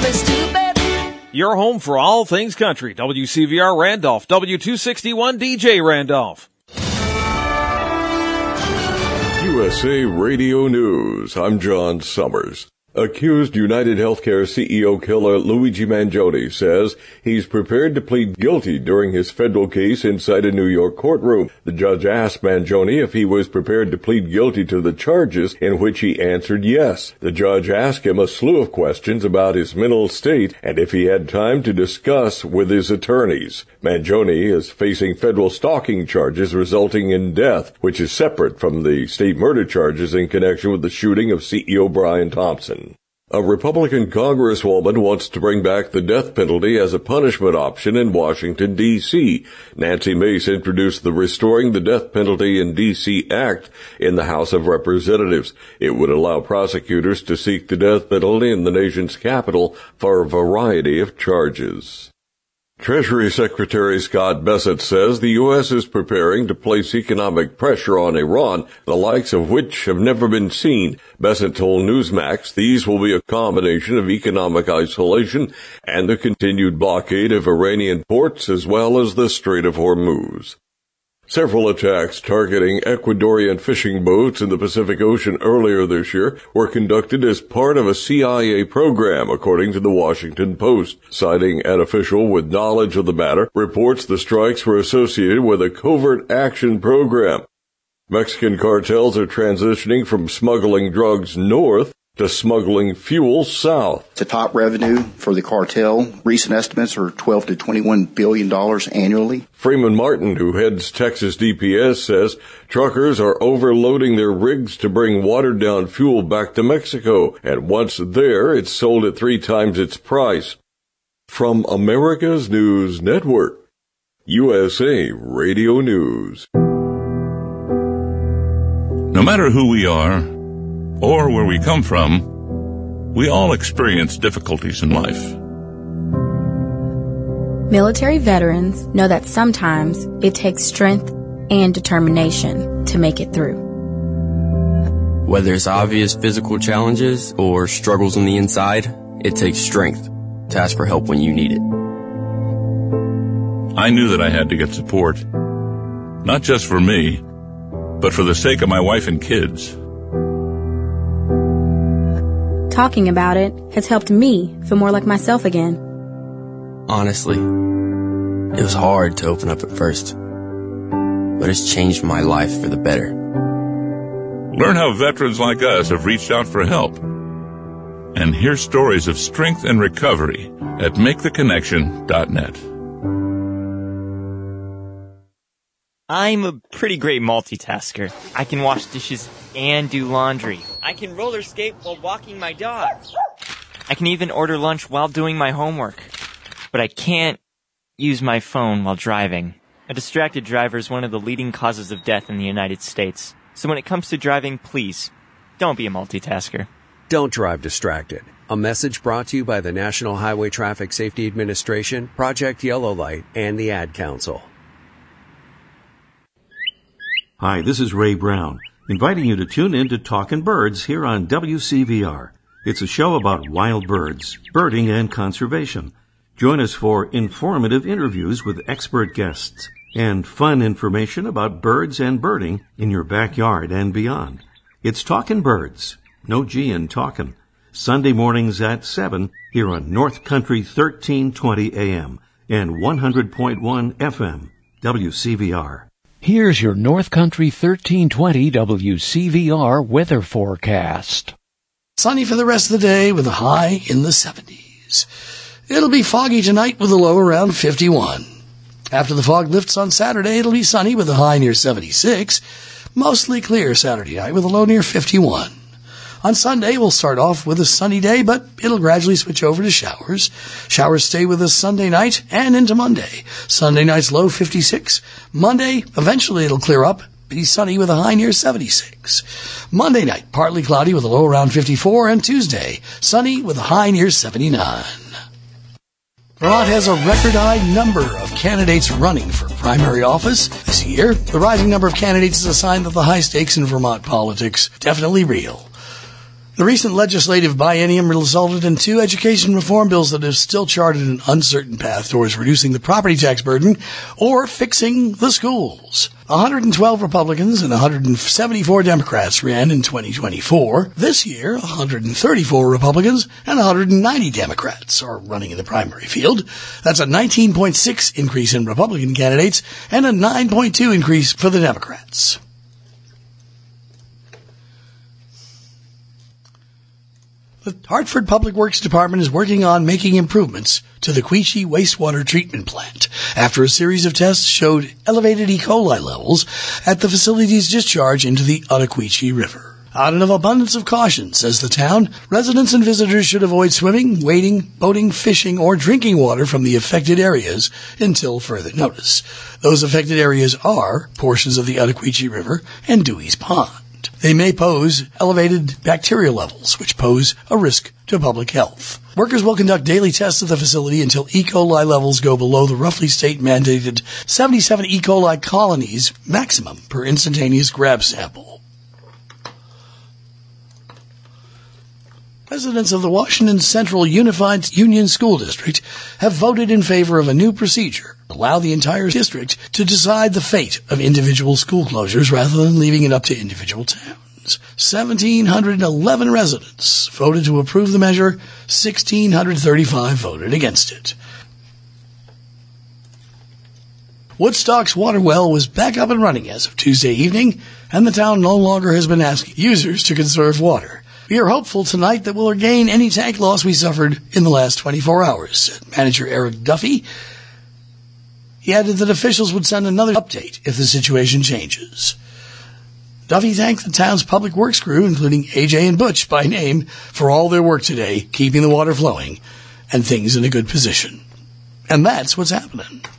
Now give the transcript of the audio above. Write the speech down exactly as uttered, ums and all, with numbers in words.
place to bet. Your home for all things country. W C V R Randolph, W two sixty-one D J Randolph. U S A Radio News. I'm John Summers. Accused United Healthcare C E O killer Luigi Mangione says he's prepared to plead guilty during his federal case inside a New York courtroom. The judge asked Mangione if he was prepared to plead guilty to the charges, in which he answered yes. The judge asked him a slew of questions about his mental state and if he had time to discuss with his attorneys. Mangione is facing federal stalking charges resulting in death, which is separate from the state murder charges in connection with the shooting of C E O Brian Thompson. A Republican congresswoman wants to bring back the death penalty as a punishment option in Washington, D C Nancy Mace introduced the Restoring the Death Penalty in D C Act in the House of Representatives. It would allow prosecutors to seek the death penalty in the nation's capital for a variety of charges. Treasury Secretary Scott Bessent says the U S is preparing to place economic pressure on Iran, the likes of which have never been seen. Bessent told Newsmax these will be a combination of economic isolation and the continued blockade of Iranian ports as well as the Strait of Hormuz. Several attacks targeting Ecuadorian fishing boats in the Pacific Ocean earlier this year were conducted as part of a C I A program, according to the Washington Post. Citing an official with knowledge of the matter, reports the strikes were associated with a covert action program. Mexican cartels are transitioning from smuggling drugs north to smuggling fuel south. The top revenue for the cartel, recent estimates are twelve to twenty-one billion dollars annually. Freeman Martin, who heads Texas D P S, says truckers are overloading their rigs to bring watered-down fuel back to Mexico, and once there, it's sold at three times its price. From America's News Network, U S A Radio News. No matter who we are, or where we come from, we all experience difficulties in life. Military veterans know that sometimes it takes strength and determination to make it through. Whether it's obvious physical challenges or struggles on the inside, it takes strength to ask for help when you need it. I knew that I had to get support, not just for me, but for the sake of my wife and kids. Talking about it has helped me feel more like myself again. Honestly, it was hard to open up at first, but it's changed my life for the better. Learn how veterans like us have reached out for help, and hear stories of strength and recovery at make the connection dot net. I'm a pretty great multitasker. I can wash dishes and do laundry. I can roller skate while walking my dog. I can even order lunch while doing my homework. But I can't use my phone while driving. A distracted driver is one of the leading causes of death in the United States. So when it comes to driving, please, don't be a multitasker. Don't drive distracted. A message brought to you by the National Highway Traffic Safety Administration, Project Yellow Light, and the Ad Council. Hi, this is Ray Brown, inviting you to tune in to Talkin' Birds here on W C V R. It's a show about wild birds, birding, and conservation. Join us for informative interviews with expert guests and fun information about birds and birding in your backyard and beyond. It's Talkin' Birds, no G in talkin', Sunday mornings at seven here on North Country thirteen twenty A M and one hundred point one F M, W C V R. Here's your North Country thirteen twenty W C V R weather forecast. Sunny for the rest of the day with a high in the seventies. It'll be foggy tonight with a low around fifty-one. After the fog lifts on Saturday, it'll be sunny with a high near seventy-six. Mostly clear Saturday night with a low near fifty-one. On Sunday, we'll start off with a sunny day, but it'll gradually switch over to showers. Showers stay with us Sunday night and into Monday. Sunday night's low fifty-six. Monday, eventually it'll clear up, be sunny with a high near seventy-six. Monday night, partly cloudy with a low around fifty-four, and Tuesday, sunny with a high near seventy-nine. Vermont has a record-high number of candidates running for primary office this year. The rising number of candidates is a sign that the high stakes in Vermont politics definitely real. The recent legislative biennium resulted in two education reform bills that have still charted an uncertain path towards reducing the property tax burden or fixing the schools. one hundred twelve Republicans and one hundred seventy-four Democrats ran in twenty twenty-four. This year, one hundred thirty-four Republicans and one hundred ninety Democrats are running in the primary field. That's a nineteen point six increase in Republican candidates and a nine point two increase for the Democrats. The Hartford Public Works Department is working on making improvements to the Quechee wastewater treatment plant after a series of tests showed elevated E. coli levels at the facility's discharge into the Ottauquechee River. Out of abundance of caution, says the town, residents and visitors should avoid swimming, wading, boating, fishing, or drinking water from the affected areas until further notice. Those affected areas are portions of the Ottauquechee River and Dewey's Pond. They may pose elevated bacterial levels, which pose a risk to public health. Workers will conduct daily tests at the facility until E. coli levels go below the roughly state-mandated seventy-seven E. coli colonies maximum per instantaneous grab sample. Residents of the Washington Central Unified Union School District have voted in favor of a new procedure to allow the entire district to decide the fate of individual school closures rather than leaving it up to individual towns. one thousand seven hundred eleven residents voted to approve the measure, one thousand six hundred thirty-five voted against it. Woodstock's water well was back up and running as of Tuesday evening, and the town no longer has been asking users to conserve water. We are hopeful tonight that we'll regain any tank loss we suffered in the last twenty-four hours, said manager Eric Duffy. He added that officials would send another update if the situation changes. Duffy thanked the town's public works crew, including A J and Butch by name, for all their work today, keeping the water flowing and things in a good position. And that's what's happening.